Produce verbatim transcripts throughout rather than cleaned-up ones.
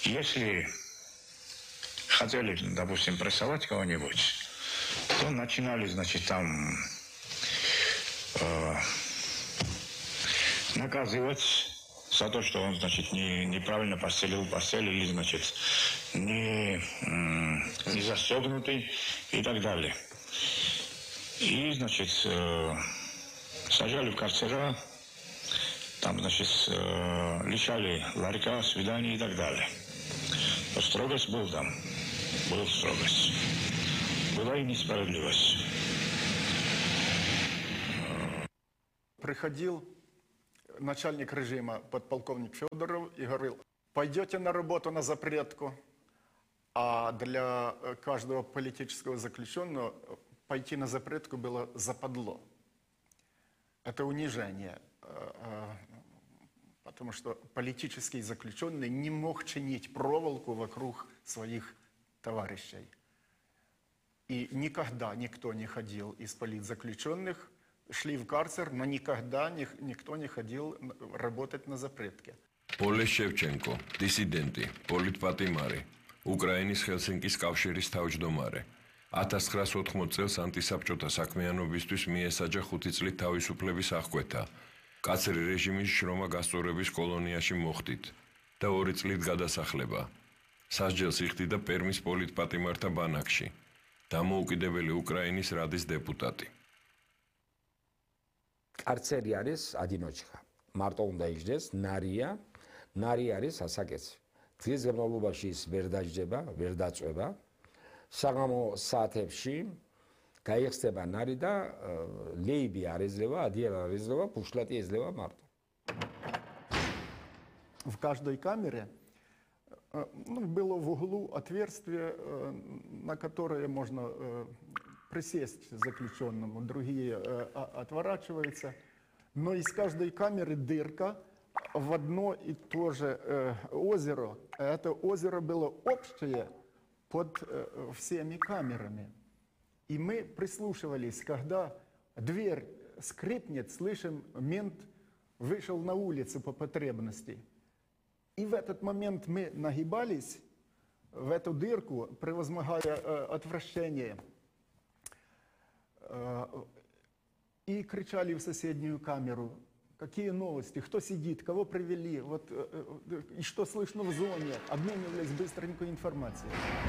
Если хотели, допустим, прессовать кого-нибудь, то начинали, значит, там э, наказывать за то, что он, значит, не, неправильно постелил постель или, значит, не, не застегнутый и так далее. И, значит, э, сажали в карцера, там, значит, э, лишали ларька, свиданий и так далее. Но строгость был там, была строгость. Была и несправедливость. Приходил начальник режима, подполковник Федоров, и говорил: пойдете на работу на запретку, а для каждого политического заключенного пойти на запретку было западло. Это унижение, потому что политический заключенный не мог чинить проволоку вокруг своих товарищей. И никогда никто не ходил из политзаключенных, шли в карцер, но никогда никто не ходил работать на запретке. Олег Шевченко, диссиденти, პოლიტპატიმარი, უკრაინის ჰელსინკის კავშირის თავმჯდომარე. ათას ცხრაას ოთხმოცი წელს ანტისაბჭოთა საქმიანობისთვის მიესაჯა ხუთი წლით თავისუფლების აღკვეთა. კაცრი რეჟიმის შრომა გასწორების კოლონიაში მოხდით და ორი წლით გადასახლება. სასჯელს იხდიდა პერმის პოლიტპატიმართა ბანაკში. დამოუკიდებელი უკრაინის რადის დეპუტატი. კარცერი არის ადინოჩხა. მარტო უნდა იგდეს ნარია, ნარი არის ასაკეთი. დღის განმავლობაში ის ვერ დაჯდება, ვერ დაწვება. საღამო საათებში გაიხსნება ნარი და ლეიბი არ ეძლევა, ადიარ არ ეძლევა, ბუშლატი ეძლევა მარტო. В каждой камере ну, было в углу отверстие, на которое можно присесть заключенному, другие отворачиваются. Но из каждой камеры дырка в одно и то же озеро. Это озеро было общее под всеми камерами. И мы прислушивались, когда дверь скрипнет, слышим, мент вышел на улицу по потребности. И в этот момент мы нагибались в эту дырку, превозмогая отвращение, и кричали в соседнюю камеру: какие новости, кто сидит, кого привели, вот, и что слышно в зоне, обменивались быстренькой информацией.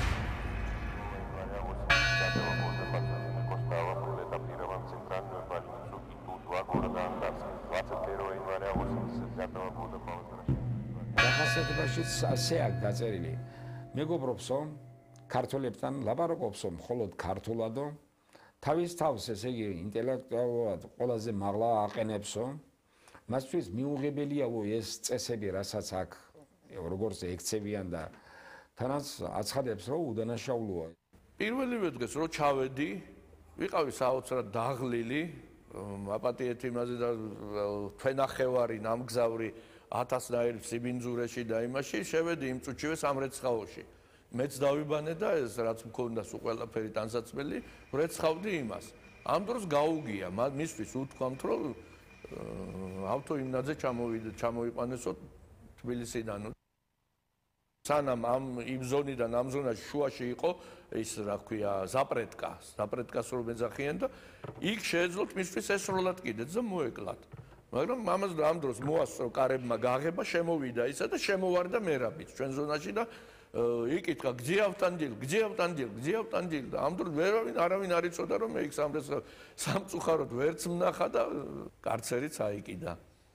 დახასიათებაშიც ასე აქვს დაწერილი. მეგობრობსო, ქართველებთან ლაპარაკობსო მხოლოდ ქართულადო, თავის თავს, ესე იგი, ინტელექტუალურად ყველაზე მაღლა აყენებსო, მასთვის მიუღებელიაო ეს წესები, რასაც აქ როგორც ექცევიან და თანაც აცხადებს, რომ უდანაშაულოა. პირველივე დღეს რო ჩავედი, ვიყავი საოცრად დაღლილი, აპატიეთ იმაზე და თვენახევარი ნამგზავრი ათასნაირ სიბინძურეში და იმაში, შევედი იმ წუთშივე სამრეცხაოში. მეც დავიბანე და ეს რაც მქონდა სულ ყველაფერი ტანსაცმელი, ვრეცხავდი იმას. ამ დროს გაუგია, მისთვის უთქვამთ, რომ ავტო იმნაძე ჩამოვიდა, ჩამოიყვანესო თბილისიდან. სანამ ამ იმ ზონიდან ამ ზონაში შუაში იყო ის რა ქვია ზაპრეტკა, ზაპრეტკას რომ ეძახიან და იქ შეეძლოთ მისთვის ესროლად კიდეც და მოეკლათ. მაგრამ ამას ამ დროს მოასწრო კარებმა გაღება, შემოვიდა ისა და შემოვარდა მერაბიც ჩვენ ზონაში და იკითხა გძე ავტანდილ, გძე ავტანდილ, გძე ავტანდილ და ამ დროს ვერავინ არავინ არ იცოდა რომ მე იქ სამწუხაროდ ვერც ვნახა და კარცერიც აიკიდა.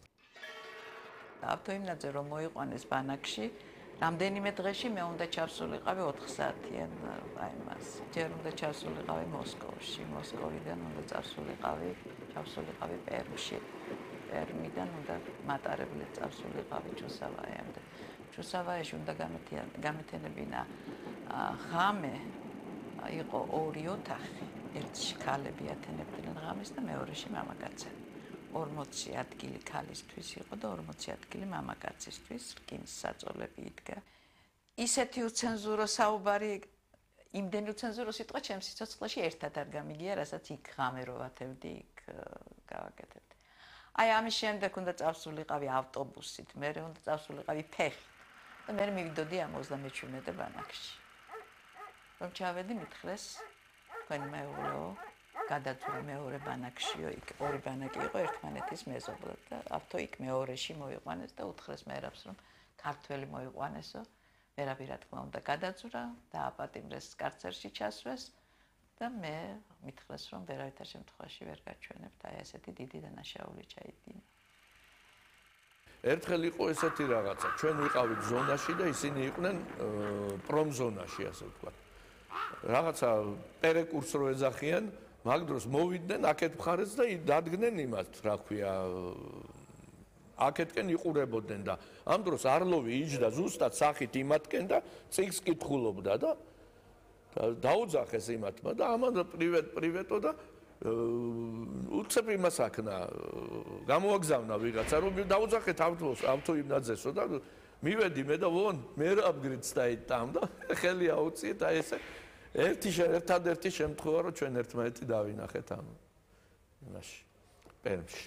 ავტოიმნაძე რომ მოიყვანეს ბანაკში, რამდენიმე დღეში მე უნდა ჩავსულიყავი ოთხ საათიან აი მას. ჯერ უნდა ჩავსულიყავი მოსკოვში, მოსკოვიდან უნდა წავსულიყავი, ჩავსულიყავი პერმში. პერმიდან უნდა მატარებლით წავსულიყავი ჩუსავაიამდე. ჩუსავაიაში უნდა გამეთენებინა ღამე, იყო ორი ოთახი, ერთში ქალები ათენებდნენ ღამეს და მეორეში მამაკაცები. ორმოცი ადგილი ქალისთვის იყო და ორმოცი ადგილი მამაკაცისთვის, რკინის საწოლები იდგა. ისეთი უცენზურო საუბარი, იმდენი უცენზურო სიტყვა ჩემს სიცოცხლეში ერთად არ გამიგია, რასაც იქ ღამე რო ვათებდი, იქ გავაკეთებდი. აი ამის შემდეგ უნდა წავსულიყავი ავტობუსით, მერე უნდა წავსულიყავი ფეხით. და მე მივიდოდი ამ ოცდამეჩვიდმეტე ბანაკში. რომ ჩავედი მითხრეს თქვენი მეუღლეო, გადაძვრე მეორე ბანაკშიო, იქ ორი ბანაკი იყო ერთმანეთის მეზობლად და ავთო იქ მეორეში მოიყვანეს და უთხრეს მერაბს რომ ქართველი მოიყვანესო. მერაბი რა თქმა უნდა გადაძვრა, დააპატიმრეს კარცერში ჩასვეს და მე მითხრეს რომ ვერავითარ შემთხვევაში ვერ გაჩვენებთ, აი ესეთი დიდი დანაშაული ჩაიდინა. ერთხელ იყო ესეთი რაღაცა, ჩვენ ვიყავით ზონაში და ისინი იყვნენ პრომზონაში, ასე ვთქვათ. რაღაცა პერეკურს რო ეძახიან, მაგ დროს მოვიდნენ აქეთ მხარეს და დადგნენ იმათ, რა ქვია, აქეთკენ იყურებოდნენ და ამ დროს არლოვი იჯდა ზუსტად სახით იმათკენ და წიგს კითხულობდა და დაუძახეს იმათმა და ამან პრივეტ პრივეტო და უცებ იმას აქნა გამოაგზავნა ვიღაცა რომ დაუძახეთ ავთოს ავთო იმნაძესო და მივედი მე და ვონ მე რაბგრიც დაიტამ და ხელი აუწიეთ აი ესე ერთი ერთადერთი შემთხვევა რომ ჩვენ ერთმანეთი დავინახეთ ამ იმაში პერმში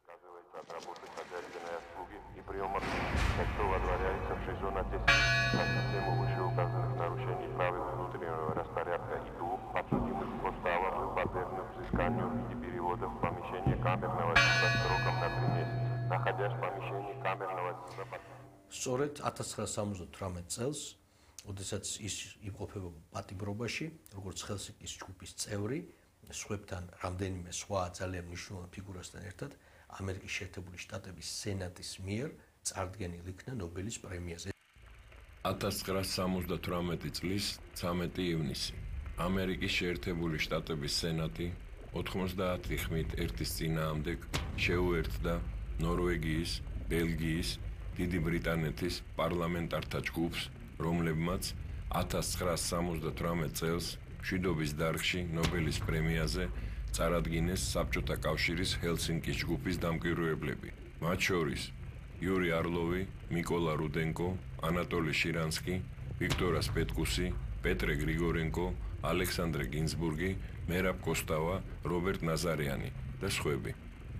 приема этого дворянца в сезонате по систему высшего указанных нарушений правил внутреннего распорядка и двух подсудимых поставок был подвергнут взысканию в виде перевода в помещение камерного суда сроком на три месяца, находясь в помещении камерного суда. სწორედ ათას ცხრაასა სამოცდათვრამეტ წელს, როდესაც ის იმყოფება პატიმრობაში, როგორც ხელსინკის ჯგუფის წევრი, სხვებთან რამდენიმე სხვა ძალიან მნიშვნელოვან ფიგურასთან ერთად ამერიკის შეერთებული შტატების სენატის მიერ წარდგენილ იქნა ნობელის პრემიაზე. ათას ცხრაასა სამოცდათვრამეტი წლის ცამეტი ივნისი. ამერიკის შეერთებული შტატების სენატი ოთხმოცდაათი ხმით ერთის წინააღმდეგ შეუერთდა ნორვეგიის, ბელგიის, დიდი ბრიტანეთის პარლამენტართა ჯგუფს, რომლებმაც ათას ცხრაასა სამოცდათვრამეტ წელს მშვიდობის დარგში ნობელის პრემიაზე წარადგინეს საბჭოთა კავშირის ჰელსინკის ჯგუფის დამკვირვებლები. მათ შორის იური არლოვი, მიკოლა რუდენკო, ანატოლი შირანსკი, ვიქტორ სპეტკუსი, პეტრე გრიგორენკო, ალექსანდრე გინზბურგი, მერაბ კოსტავა, რობერტ ნაზარიანი და სხვები.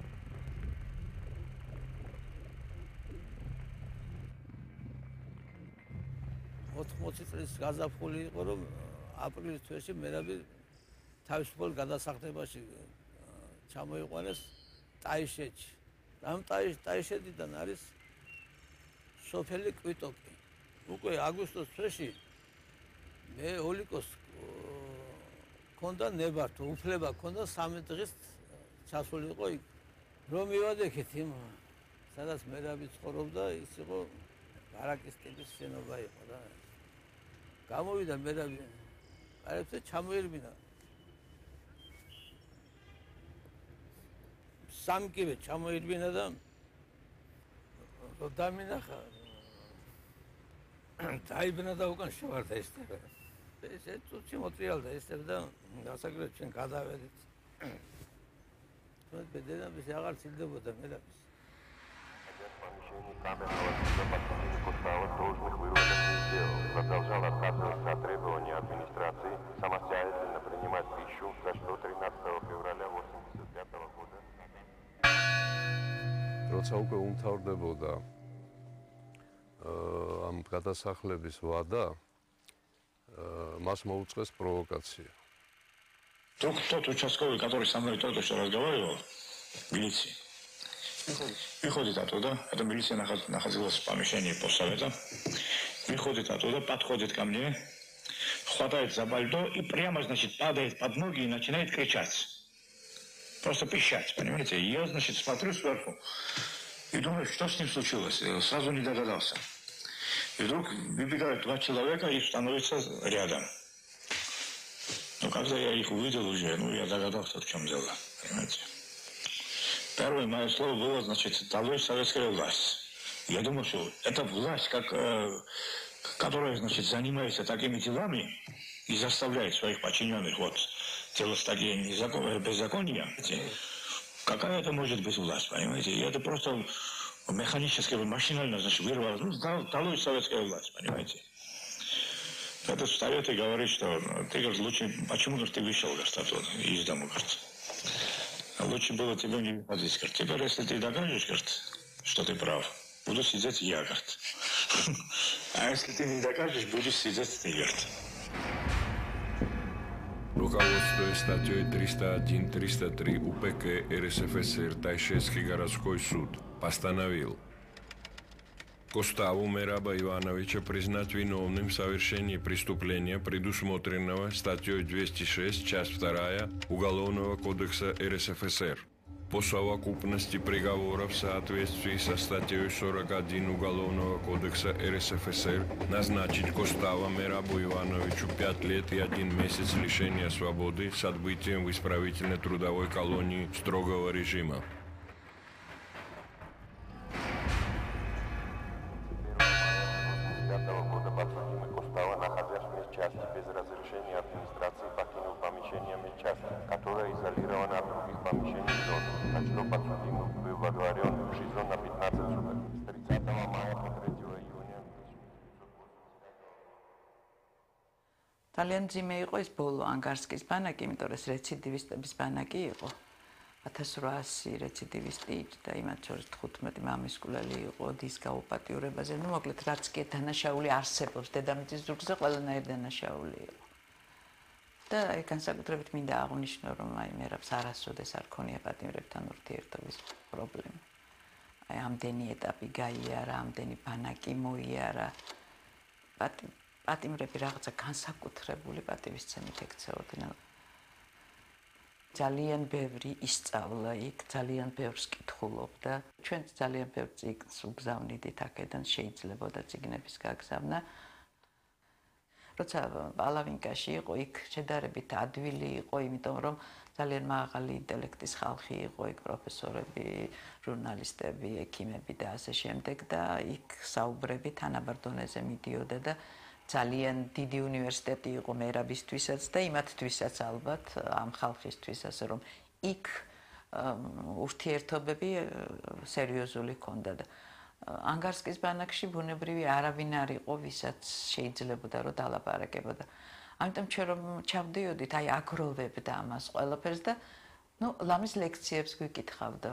ოთხმოცი წლის გაზაფხული იყო, რომ აპრილის თვეში მერაბი თავისუფალ გადასახდებაში ჩამოიყვანეს ტაიშეთში. ამ ტაიშეთიდან არის სოფელი კვიტოკი. უკვე აგვისტოს თვეში მე ოლიკოს ქონდა ნებართო, უფლება ქონდა სამი დღის ჩასულიყო იქ. რომ მივადექით იმ სადაც მერაბი ცხოვრობდა, ის იყო ბარაკის ტიპის შენობა იყო და გამოვიდა მერაბი. კარებზე ჩამოერბინა. სამკივე ჩამოერბინა და დამინახა. დაიბნა და უკან შევარდა ესტება. ესე წუთში მოწიალდა ესტება და გასაგრეთ ჩვენ გადავედით. თუმცა ბედნამის აღარ ცილდებოდა მერაბის. Камерного суда подсудимый Кустава должных выводов не сделал. Продолжал отказываться от требований администрации самостоятельно принимать пищу, за что тринадцатого февраля восемьдесят пятого года. როცა უკვე უმთავრდებოდა ამ გადასახლების ვადა, მას მოუწყეს провокация. Тот, тот участковый, который со мной только что разговаривал, милиции, выходит оттуда, эта милиция находилась в помещении постсовета, выходит оттуда, подходит ко мне, хватает за бальдо и прямо, значит, падает под ноги и начинает кричать. Просто пищать, понимаете? Я, значит, смотрю сверху и думаю, что с ним случилось. Сразу не догадался. И вдруг выбегают два человека и становятся рядом. Но когда я их увидел уже, ну, я догадался, в чем дело, понимаете? Первое мое слово было, значит, долой советская власть. Я думал, что это власть, как, э, которая, значит, занимается такими делами и заставляет своих подчиненных вот делать такие незакон... беззакония. Какая это может быть власть, понимаете? И это просто механически, машинально, значит, вырвалось. Ну, долой советская власть, понимаете? Это встает и говорит, что ты, говорит, лучше, почему говорит, ты вышел, говорит, оттуда, из дома, говорит. Лучше было тебе не выходить, говорит. Теперь, если ты докажешь, говорит, что ты прав, буду сидеть я, говорит. А если ты не докажешь, будешь сидеть в миллиард. Руководство статьей триста один триста три УПК РСФСР Тайшетский городской суд постановил Коставу Мераба Ивановича признать виновным в совершении преступления, предусмотренного статьей двести шесть, часть вторая Уголовного кодекса РСФСР. По совокупности приговоров в соответствии со статьей сорок один Уголовного кодекса РСФСР назначить Костава Мерабу Ивановичу пять лет и один месяц лишения свободы с отбытием в исправительно-трудовой колонии строгого режима. ძალიან ძიმე იყო ეს ბოლო ანგარსკის ბანაკი, იმიტომ რომ ეს რეციდივისტების ბანაკი იყო. ათას რვაასი რეციდივისტი იჯდა, იმათ შორის თხუთმეტი მამისკვლელი იყო დის გაუპატიურებაზე. ნუ მოკლედ რაც კი დანაშაული არსებობს დედამიწის ზურგზე, ყველანაირი დანაშაული იყო. და აი განსაკუთრებით მინდა აღვნიშნო, რომ აი მერაბს არასოდეს არ ქონია პატიმრებთან ურთიერთობის პრობლემა. აი ამდენი ეტაპი გაიარა, ამდენი ბანაკი მოიარა. პატიმრები რაღაცა განსაკუთრებული პატივისცემით ექცეოდნენ. ძალიან ბევრი ისწავლა იქ, ძალიან ბევრს კითხულობდა. ჩვენ ძალიან ბევრ წიგნს უგზავნიდით აქედან, შეიძლებოდა წიგნების გაგზავნა. როცა პალავინკაში იყო, იქ შედარებით ადვილი იყო, იმიტომ რომ ძალიან მაღალი ინტელექტის ხალხი იყო, იქ პროფესორები, ჟურნალისტები, ექიმები და ასე შემდეგ და იქ საუბრები თანაბარ დონეზე მიდიოდა და ძალიან დიდი უნივერსიტეტი იყო მერაბისთვისაც და იმათთვისაც ალბათ ამ ხალხისთვის, ასე რომ იქ ურთიერთობები სერიოზული ჰქონდა და ანგარსკის ბანაკში ბუნებრივი არავინ არ იყო, ვისაც შეიძლებოდა რომ დალაპარაკებოდა. ამიტომ ჩვენ რომ ჩავდიოდით, აი აგროვებდა ამას ყველაფერს და ნუ ლამის ლექციებს გვიკითხავდა.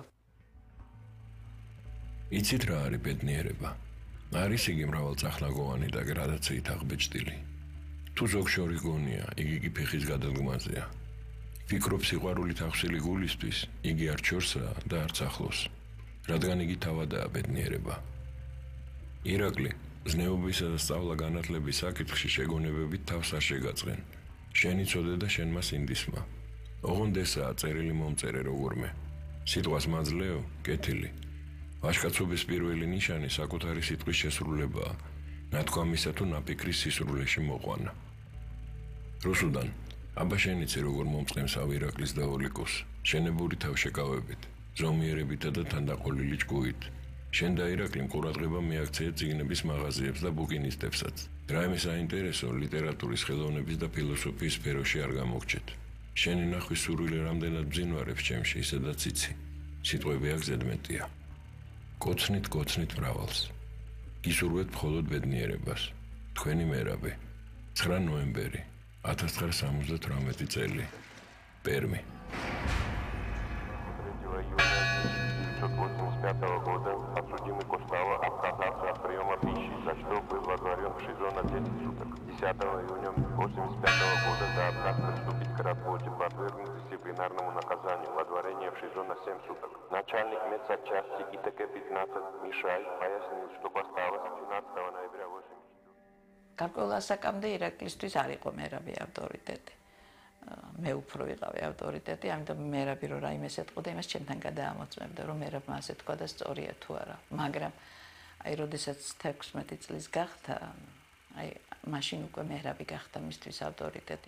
იცით რა არის ბედნიერება? არის იგი მრავალწახნაგოვანი და გრადაციით აღბეჭდილი. თუ ზოგშორი გონია, იგი კი ფეხის გადადგმაზეა. ფიქრობ სიყვარულით ახსილი გულისთვის, იგი არ ჩორსაა და არც ახლოს, რადგან იგი თავადაა ბედნიერება. ირაკლი, ზნეობისა და სწავლა-განათლების საკითხში შეგონებებით თავს არ შეგაწყენ. შენი ცოდე და შენ მას ინდისმა. ოღონდ ესაა წერილი მომწერე როგორმე. სიტყვას მაძლეო, კეთილი. ვაჟკაცობის პირველი ნიშანი საკუთარი სიტყვის შესრულებაა, ნათქვამისა თუ ნაფიქრის სისრულეში მოყვანა. რუსუდან, აბა შენიცი როგორ მომწყემსავ ირაკლის და ოლიკოს, შენებური თავშეკავებით, ზომიერებითა და თანდაყოლილი ჭკუით. შენ და ირაკლიმ ყურადღება მიაქცია წიგნების მაღაზიებს და ბუკინისტებსაც. რაიმე საინტერესო ლიტერატურის, ხელოვნების და ფილოსოფიის სფეროში არ გამოგჩეთ. შენი ნახვის სურვილი რამდენად ბძინვარებს ჩემში, ისედაც იცი. სიტყვები აქ ზედმეტია. კოცნით კოცნით მრავალს. გისურვებთ მხოლოდ ბედნიერებას. თქვენი მერაბი. ცხრა ნოემბერი ათას ცხრაასი სამოცდათვრამეტი წელი. პერმი. пятого года подсудимый Костава отказался от приема пищи, за что был водворен в ШИЗО на десять суток. десятого июня восемьдесят пятого года за отказ приступить к работе подвергнут дисциплинарному наказанию, водворение в ШИЗО на семь суток. Начальник медсанчасти ИТК пятнадцать Мишай пояснил, что Костава с двенадцатого ноября восемьдесят четвёртого გარკვეულ ასაკამდე ირაკლისთვის არ იყო მერაბი ავტორიტეტი. მე უფრო ვიყავი ავტორიტეტი, ამიტომ მერაბი რო რაიმეს ეთყოდა, იმას ჩემთან გადაამოწმებდა, რომ მერაბმა ასე თქვა და სწორია თუ არა. მაგრამ აი როდესაც თექვსმეტი წლის გახდა, აი მაშინ უკვე მერაბი გახდა მისთვის ავტორიტეტი.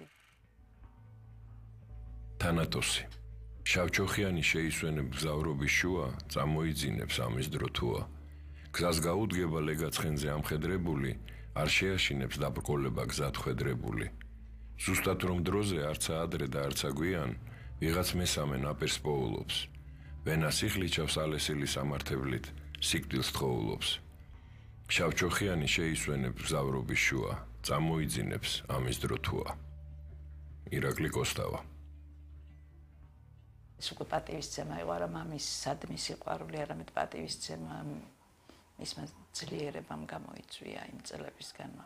თანატოსი. შავჩოხიანი შეისვენებ გზავრობის შუა, წამოიძინებს ამის დრო თუა. გზას გაუდგება ლეგაცხენზე ამხედრებული, არ შეაშინებს დაბრკოლება გზად ხვედრებული. ზუსტად რომ დროზე არცა ადრე და არცა გვიან, ვიღაც მესამე ნაპირს პოულობს. ვენას იხლიჩავს ალესილი სამართებლით, სიკვდილს თხოვულობს. შავჩოხიანი შეისვენებს გზავრობის შუა, წამოიძინებს ამის დრო თუა. ირაკლი კოსტავა. ეს უკვე პატივისცემა იყო არა მამის სადმი სიყვარული, არამედ პატივისცემა მისმა ძლიერებამ გამოიწვია იმ წელების განმავლობაში.